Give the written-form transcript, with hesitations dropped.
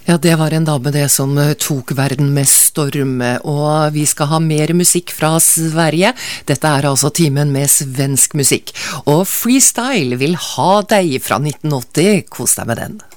Ja, det var en dame det som tok verden med storm, og vi skal ha mer musikk fra Sverige. Dette er altså timen med svensk musikk. Og Freestyle vil ha deg fra 1980. Kos deg med den.